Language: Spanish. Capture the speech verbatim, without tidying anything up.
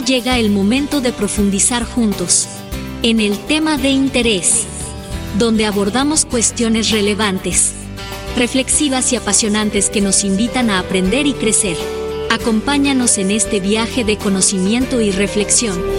llega el momento de profundizar juntos en el tema de interés, donde abordamos cuestiones relevantes, reflexivas y apasionantes que nos invitan a aprender y crecer. Acompáñanos en este viaje de conocimiento y reflexión.